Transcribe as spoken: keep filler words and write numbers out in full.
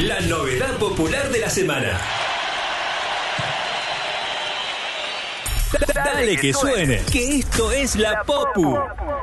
La novedad popular de la semana. Dale que suene, que esto es la Popu.